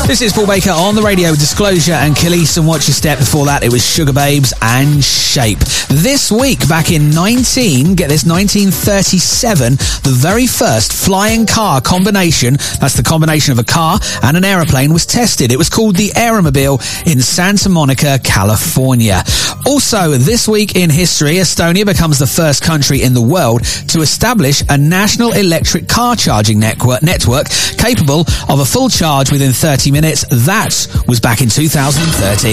This is Paul Baker on the radio with Disclosure and Khalees and Watch Your Step. Before that, it was Sugar Babes and Shape. This week, back in 1937, the very first flying car combination, that's the combination of a car and an aeroplane, was tested. It was called the Aeromobile in Santa Monica, California. Also, this week in history, Estonia becomes the first country in the world to establish a national electric car charging network capable of a full charge within 30 minutes. That was back in 2013.